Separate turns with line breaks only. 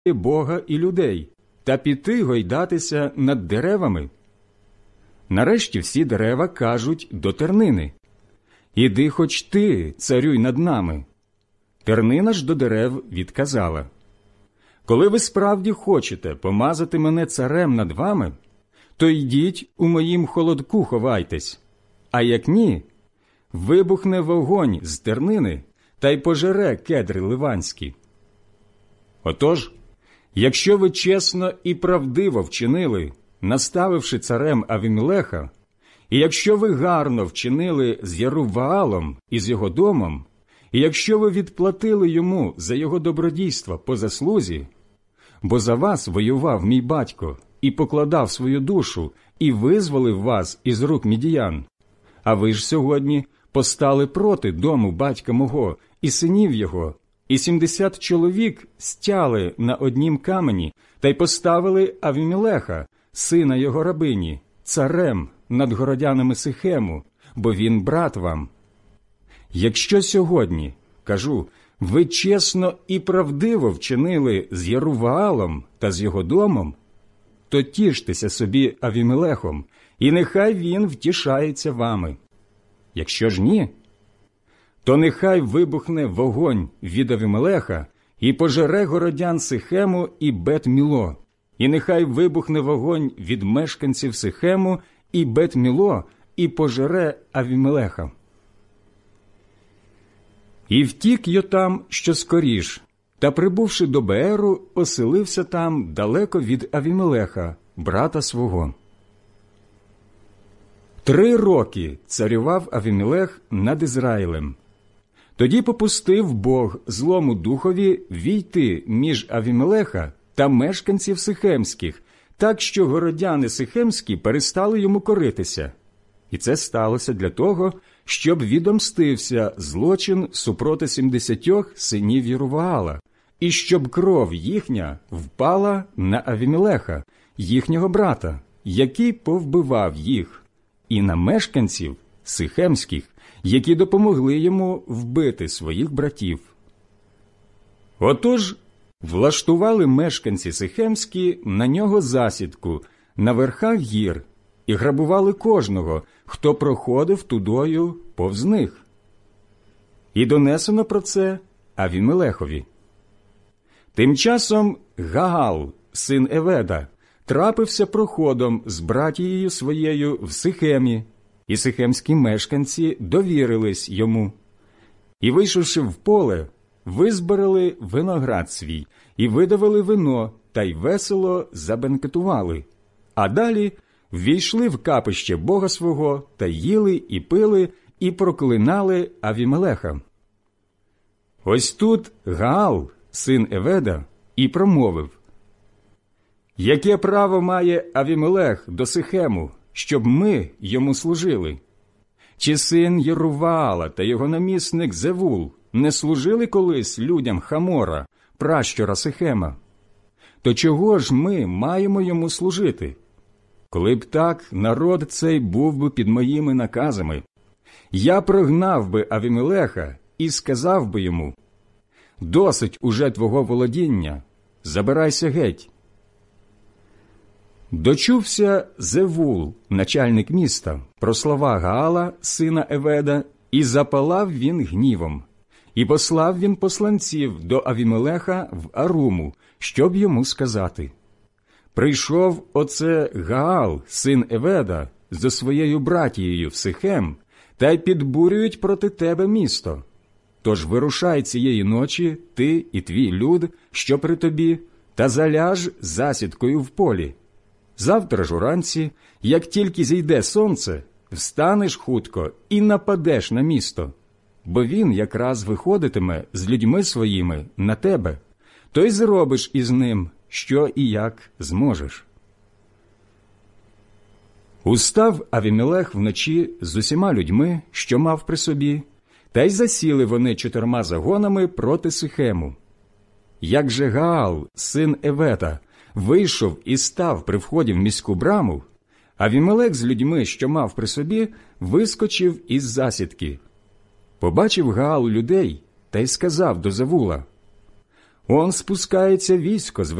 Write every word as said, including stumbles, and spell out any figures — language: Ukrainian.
Бога і людей та піти гойдатися над деревами? Нарешті всі дерева кажуть до тернини: «Іди хоч ти, царюй над нами». Тернина ж до дерев відказала: «Коли ви справді хочете помазати мене царем над вами, то йдіть у моїм холодку ховайтесь, а як ні, вибухне вогонь з тернини та й пожере кедри ливанські. Отож, якщо ви чесно і правдиво вчинили, наставивши царем Авімелеха, і якщо ви гарно вчинили з Єруваалом і з його домом, і якщо ви відплатили йому за його добродійства по заслузі, бо за вас воював мій батько і покладав свою душу, і визволив вас із рук мідіян, а ви ж сьогодні постали проти дому батька мого і синів його, і сімдесят чоловік стяли на однім камені та й поставили Авімелеха, сина його рабині, царем над городянами Сихему, бо він брат вам. Якщо сьогодні, кажу, ви чесно і правдиво вчинили з Єруваалом та з його домом, то тіштеся собі Авімелехом, і нехай він втішається вами. Якщо ж ні, то нехай вибухне вогонь від Авімелеха і пожере городян Сихему і Бет-Міло, і нехай вибухне вогонь від мешканців Сихему і Бет-Міло і пожере Авімелеха». І втік Йотам що скоріш, та, прибувши до Бееру, оселився там далеко від Авімелеха, брата свого. Три роки царював Авімелех над Ізраїлем. Тоді попустив Бог злому духові війти між Авімелеха та мешканців Сихемських, так що городяни Сихемські перестали йому коритися. І це сталося для того, щоб відомстився злочин супроти сімдесятьох синів Єруваала, і щоб кров їхня впала на Авімелеха, їхнього брата, який повбивав їх, і на мешканців Сихемських, які допомогли йому вбити своїх братів. Отож, влаштували мешканці Сихемські на нього засідку на верхах гір і грабували кожного, хто проходив тудою повз них. І донесено про це Авімелехові. Тим часом Гаал, син Еведа, трапився проходом з братією своєю в Сихемі, і сихемські мешканці довірились йому. І, вийшовши в поле, визбирали виноград свій, і видавили вино, та й весело забенкетували. А далі ввійшли в капище Бога свого, та їли і пили, і проклинали Авімелеха. Ось тут Гаал, син Еведа, і промовив: «Яке право має Авімелех до Сихему, щоб ми йому служили? Чи син Єруваала та його намісник Зевул не служили колись людям Хамора, пращура Сихема? То чого ж ми маємо йому служити? Коли б так, народ цей був би під моїми наказами. Я прогнав би Авімелеха і сказав би йому: досить уже твого володіння, забирайся геть». Дочувся Зевул, начальник міста, про слова Гаала, сина Еведа, і запалав він гнівом. І послав він посланців до Авімелеха в Аруму, щоб йому сказати: «Прийшов оце Гаал, син Еведа, зо своєю братією в Сихем, та й підбурюють проти тебе місто. Тож вирушай цієї ночі, ти і твій люд, що при тобі, та заляж засідкою в полі. Завтра ж уранці, як тільки зійде сонце, встанеш хутко і нападеш на місто, бо він якраз виходитиме з людьми своїми на тебе, то й зробиш із ним, що і як зможеш». Устав Авімелех вночі з усіма людьми, що мав при собі, та й засіли вони чотирма загонами проти Сихему. Як же Гаал, син Еведа, вийшов і став при вході в міську браму, Авімелех з людьми, що мав при собі, вискочив із засідки. Побачив Гаал людей та й сказав до Зевула: Он спускається військо з